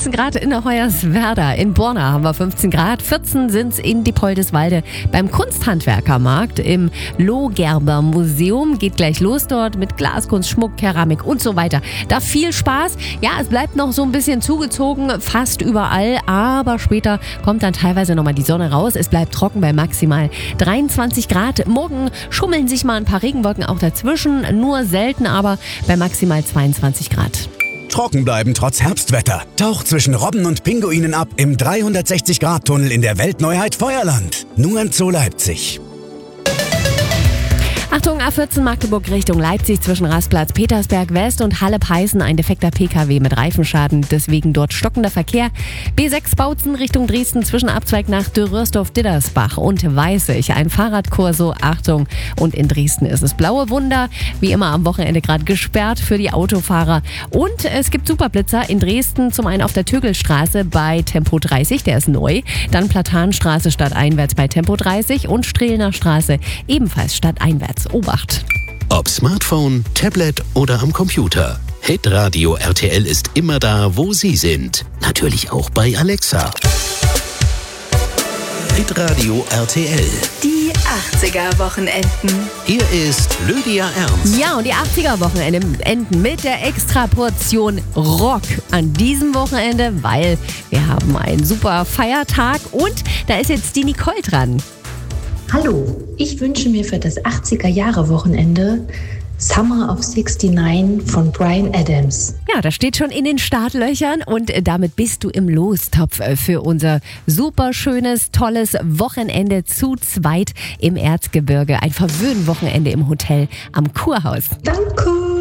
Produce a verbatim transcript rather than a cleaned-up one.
vierzehn Grad in der Hoyerswerda. In Borna haben wir fünfzehn Grad. vierzehn sind es in Diepoldeswalde beim Kunsthandwerkermarkt im Lohgerber Museum. Geht gleich los dort mit Glaskunst, Schmuck, Keramik und so weiter. Da viel Spaß. Ja, es bleibt noch so ein bisschen zugezogen, fast überall. Aber später kommt dann teilweise nochmal die Sonne raus. Es bleibt trocken bei maximal dreiundzwanzig Grad. Morgen schummeln sich mal ein paar Regenwolken auch dazwischen. Nur selten, aber bei maximal zweiundzwanzig Grad. Trocken bleiben trotz Herbstwetter. Taucht zwischen Robben und Pinguinen ab im dreihundertsechzig Grad Tunnel in der Weltneuheit Feuerland. Nur im Zoo Leipzig. Achtung, A vierzehn Magdeburg Richtung Leipzig zwischen Rastplatz Petersberg West und Halle-Peißen. Ein defekter P K W mit Reifenschaden, deswegen dort stockender Verkehr. B sechs Bautzen Richtung Dresden zwischen Abzweig nach Dürrörsdorf-Dittersbach und Weißig. Ein Fahrradkorso, Achtung. Und in Dresden ist es Blaue Wunder, wie immer am Wochenende gerade gesperrt für die Autofahrer. Und es gibt Superblitzer in Dresden, zum einen auf der Tögelstraße bei Tempo dreißig, der ist neu. Dann Platanstraße stadteinwärts bei Tempo dreißig und Strehlner Straße ebenfalls stadteinwärts. Obacht. Ob Smartphone, Tablet oder am Computer. Hitradio R T L ist immer da, wo Sie sind. Natürlich auch bei Alexa. Hitradio R T L. Die achtziger-Wochenenden. Hier ist Lydia Ernst. Ja, und die achtziger-Wochenende enden mit der Extraportion Rock an diesem Wochenende, weil wir haben einen super Feiertag und da ist jetzt die Nicole dran. Hallo, ich wünsche mir für das achtziger-Jahre-Wochenende Summer of sixty-nine von Bryan Adams. Ja, das steht schon in den Startlöchern und damit bist du im Lostopf für unser super schönes, tolles Wochenende zu zweit im Erzgebirge. Ein Verwöhn-Wochenende im Hotel am Kurhaus. Danke!